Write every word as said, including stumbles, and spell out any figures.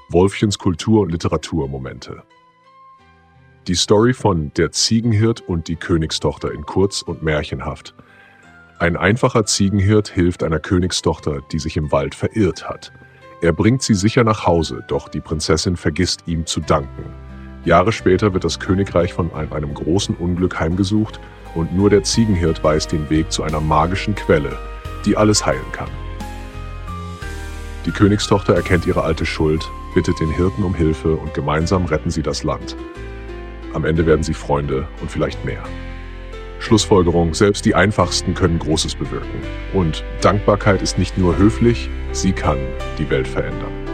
Wolfchens Kultur- und Literaturmomente. Die Story von Der Ziegenhirt und die Königstochter in kurz und märchenhaft. Ein einfacher Ziegenhirt hilft einer Königstochter, die sich im Wald verirrt hat. Er bringt sie sicher nach Hause, doch die Prinzessin vergisst ihm zu danken. Jahre später wird das Königreich von einem großen Unglück heimgesucht und nur der Ziegenhirt weiß den Weg zu einer magischen Quelle, die alles heilen kann. Die Königstochter erkennt ihre alte Schuld, bittet den Hirten um Hilfe und gemeinsam retten sie das Land. Am Ende werden sie Freunde und vielleicht mehr. Schlussfolgerung: Selbst die Einfachsten können Großes bewirken. Und Dankbarkeit ist nicht nur höflich, sie kann die Welt verändern.